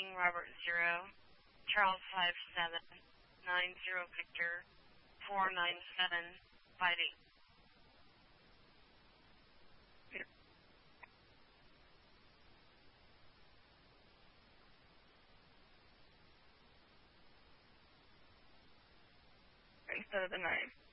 King Robert 0, Charles 57, 90 Victor, 497, fighting. Instead of the 9.